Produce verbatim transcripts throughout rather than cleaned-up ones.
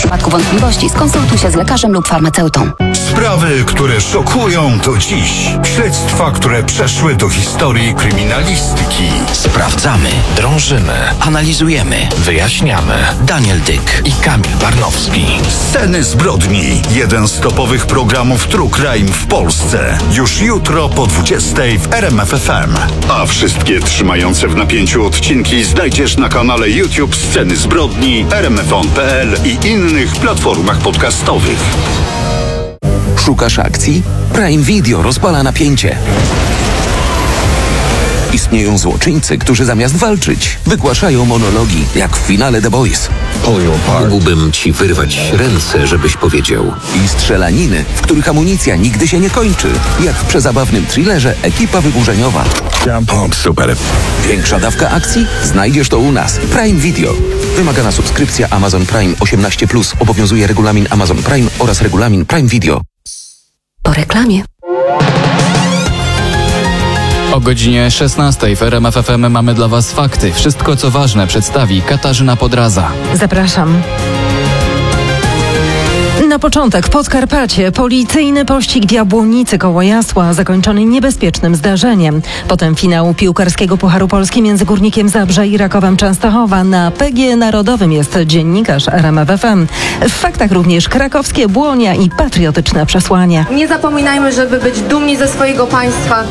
przypadku wątpliwości skonsultuj się z lekarzem lub farmaceutą. Sprawy, które szokują do dziś. Śledztwa, które przeszły do historii kryminalistyki. Sprawdzamy, drążymy, analizujemy, wyjaśniamy. Daniel Dyk i Kamil Barnowski. Sceny zbrodni. Jeden z topowych programów True Crime w Polsce. Już jutro po dwudziestej w R M F F M. A wszystkie trzymające w napięciu odcinki znajdziesz na kanale YouTube Sceny zbrodni, r m f on kropka p l i innych platformach podcastowych. Szukasz akcji? Prime Video rozpala napięcie. Istnieją złoczyńcy, którzy zamiast walczyć, wygłaszają monologi, jak w finale The Boys. Mógłbym ci wyrwać ręce, żebyś powiedział. I strzelaniny, w których amunicja nigdy się nie kończy, jak w przezabawnym thrillerze Ekipa Wyburzeniowa. O, super. Większa dawka akcji? Znajdziesz to u nas. Prime Video. Wymagana subskrypcja Amazon Prime osiemnaście plus. Obowiązuje regulamin Amazon Prime oraz regulamin Prime Video. Po reklamie. O godzinie szesnastej w R M F F M mamy dla Was fakty. Wszystko co ważne przedstawi Katarzyna Podraza. Zapraszam. Na początek Podkarpacie. Policyjny pościg w Jabłonicy koło Jasła zakończony niebezpiecznym zdarzeniem. Potem finał piłkarskiego Pucharu Polski między Górnikiem Zabrze i Rakowem Częstochowa. Na P G Narodowym jest dziennikarz R M F F M. W faktach również krakowskie błonia i patriotyczne przesłanie. Nie zapominajmy, żeby być dumni ze swojego państwa.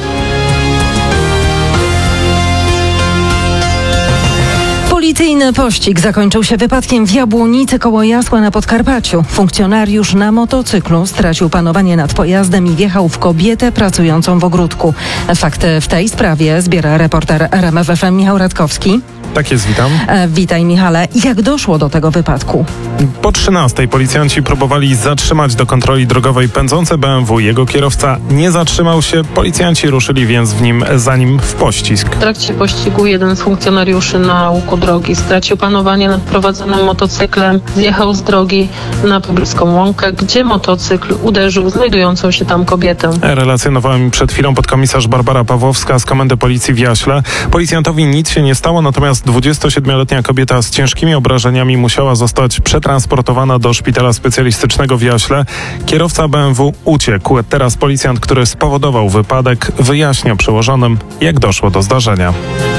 Policyjny pościg zakończył się wypadkiem w Jabłonicy koło Jasła na Podkarpaciu. Funkcjonariusz na motocyklu stracił panowanie nad pojazdem i wjechał w kobietę pracującą w ogródku. Fakty w tej sprawie zbiera reporter R M F F M Michał Radkowski. Tak jest, witam. E, witaj Michale. Jak doszło do tego wypadku? Po trzynastej policjanci próbowali zatrzymać do kontroli drogowej pędzące B M W. Jego kierowca nie zatrzymał się. Policjanci ruszyli więc w nim za nim w pościg. W trakcie pościgu jeden z funkcjonariuszy na łuku drogi stracił panowanie nad prowadzonym motocyklem, zjechał z drogi na pobliską łąkę, gdzie motocykl uderzył znajdującą się tam kobietę. Relacjonowała mi przed chwilą podkomisarz Barbara Pawłowska z Komendy Policji w Jaśle. Policjantowi nic się nie stało, natomiast dwudziestosiedmioletnia kobieta z ciężkimi obrażeniami musiała zostać przetransportowana do szpitala specjalistycznego w Jaśle. Kierowca B M W uciekł. Teraz policjant, który spowodował wypadek, wyjaśnia przełożonym, jak doszło do zdarzenia.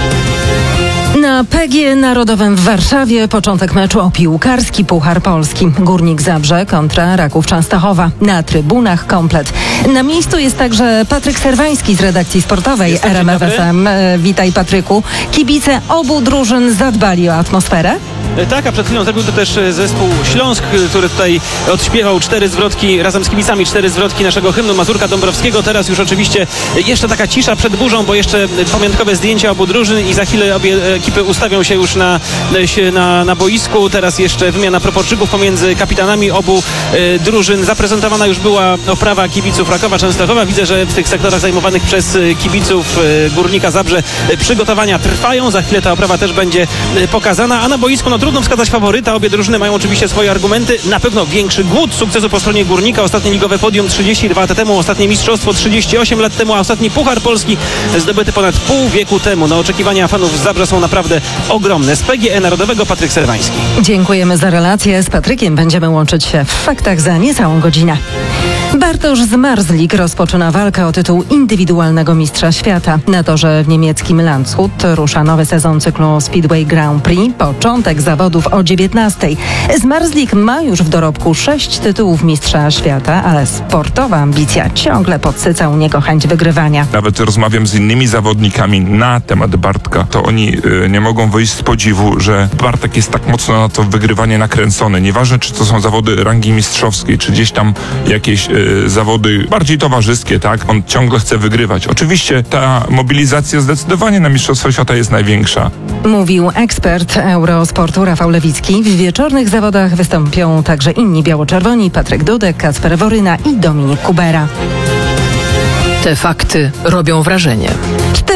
Na P G Narodowym w Warszawie początek meczu o piłkarski Puchar Polski. Górnik Zabrze kontra Raków Częstochowa. Na trybunach komplet. Na miejscu jest także Patryk Serwański z redakcji sportowej R M F F M. E, witaj Patryku. Kibice obu drużyn zadbali o atmosferę? Tak, a przed chwilą zrobił to też zespół Śląsk, który tutaj odśpiewał cztery zwrotki, razem z kibicami cztery zwrotki naszego hymnu Mazurka Dąbrowskiego. Teraz już oczywiście jeszcze taka cisza przed burzą, bo jeszcze pamiątkowe zdjęcia obu drużyn i za chwilę obie ekipy ustawią się już na, na, na boisku. Teraz jeszcze wymiana proporczyków pomiędzy kapitanami obu e, drużyn. Zaprezentowana już była oprawa kibiców Rakowa Częstochowa. Widzę, że w tych sektorach zajmowanych przez kibiców e, Górnika Zabrze e, przygotowania trwają. Za chwilę ta oprawa też będzie e, pokazana, a na boisku no trudno wskazać faworyta. Obie drużyny mają oczywiście swoje argumenty. Na pewno większy głód sukcesu po stronie Górnika. Ostatnie ligowe podium trzydzieści dwa lata temu, ostatnie mistrzostwo trzydzieści osiem lat temu, a ostatni Puchar Polski zdobyty ponad pół wieku temu. No, oczekiwania fanów z Zabrze są naprawdę ogromne. Z P G E Narodowego Patryk Serwański. Dziękujemy za relację. Z Patrykiem będziemy łączyć się w faktach za niecałą godzinę. Bartosz Zmarzlik rozpoczyna walkę o tytuł indywidualnego mistrza świata. Na torze w niemieckim Landshut rusza nowy sezon cyklu Speedway Grand Prix. Początek zawodów o dziewiętnastej. Zmarzlik ma już w dorobku sześć tytułów mistrza świata, ale sportowa ambicja ciągle podsyca u niego chęć wygrywania. Nawet rozmawiam z innymi zawodnikami na temat Bartka, to oni y, nie mogą wyjść z podziwu, że Bartek jest tak mocno na to wygrywanie nakręcony. Nieważne, czy to są zawody rangi mistrzowskiej, czy gdzieś tam jakieś y, zawody bardziej towarzyskie, tak? On ciągle chce wygrywać. Oczywiście ta mobilizacja zdecydowanie na Mistrzostwo Świata jest największa. Mówił ekspert Eurosportu Rafał Lewicki. W wieczornych zawodach wystąpią także inni biało-czerwoni: Patryk Dudek, Kacper Woryna i Dominik Kubera. Te fakty robią wrażenie.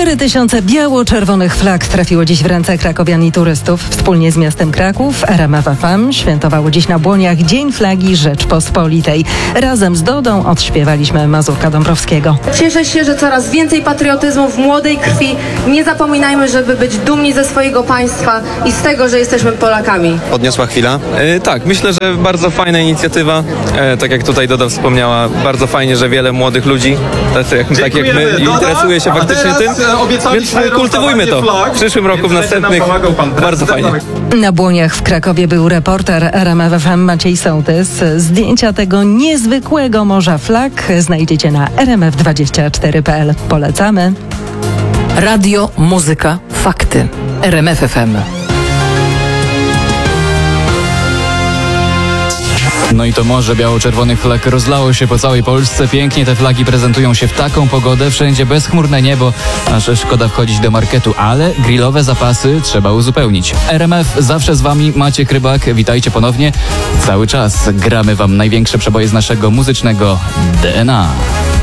Cztery tysiące biało-czerwonych flag trafiło dziś w ręce krakowian i turystów. Wspólnie z miastem Kraków R M F F M świętowało dziś na Błoniach Dzień Flagi Rzeczpospolitej. Razem z Dodą odśpiewaliśmy Mazurka Dąbrowskiego. Cieszę się, że coraz więcej patriotyzmu w młodej krwi. Nie zapominajmy, żeby być dumni ze swojego państwa i z tego, że jesteśmy Polakami. Podniosła chwila. E, tak, myślę, że bardzo fajna inicjatywa. E, tak jak tutaj Doda wspomniała, bardzo fajnie, że wiele młodych ludzi, tak jak, tak jak my, interesuje się faktycznie tym, więc kultywujmy to. W przyszłym roku, w następnych, bardzo fajnie. Na Błoniach w Krakowie był reporter R M F F M Maciej Sołtys. Zdjęcia tego niezwykłego morza flag znajdziecie na r m f dwadzieścia cztery kropka p l. Polecamy. Radio, muzyka, fakty. R M F F M. No i to morze biało-czerwonych flag rozlało się po całej Polsce. Pięknie te flagi prezentują się w taką pogodę. Wszędzie bezchmurne niebo, aż szkoda wchodzić do marketu, ale grillowe zapasy trzeba uzupełnić. R M F zawsze z wami, Maciek Rybak. Witajcie ponownie. Cały czas gramy wam największe przeboje z naszego muzycznego D N A.